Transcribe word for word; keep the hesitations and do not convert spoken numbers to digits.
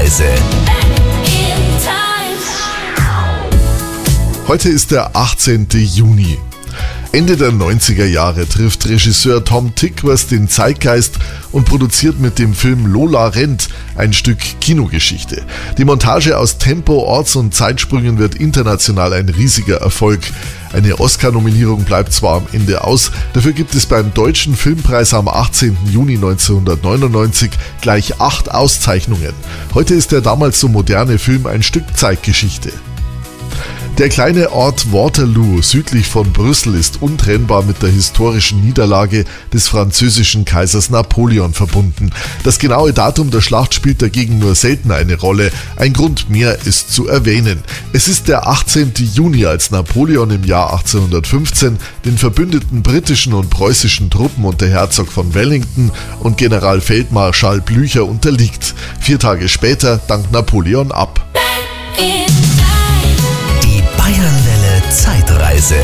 Zeitreise. Heute ist der achtzehnten Juni. Ende der neunziger Jahre trifft Regisseur Tom Tykwer den Zeitgeist und produziert mit dem Film Lola rennt ein Stück Kinogeschichte. Die Montage aus Tempo, Orts- und Zeitsprüngen wird international ein riesiger Erfolg. Eine Oscar-Nominierung bleibt zwar am Ende aus, dafür gibt es beim Deutschen Filmpreis am achtzehnten Juni neunzehnhundertneunundneunzig gleich acht Auszeichnungen. Heute ist der damals so moderne Film ein Stück Zeitgeschichte. Der kleine Ort Waterloo südlich von Brüssel ist untrennbar mit der historischen Niederlage des französischen Kaisers Napoleon verbunden. Das genaue Datum der Schlacht spielt dagegen nur selten eine Rolle. Ein Grund mehr ist zu erwähnen. Es ist der achtzehnten Juni, als Napoleon im Jahr achtzehnhundertfünfzehn den verbündeten britischen und preußischen Truppen unter Herzog von Wellington und Generalfeldmarschall Blücher unterliegt. Vier Tage später dankt Napoleon ab.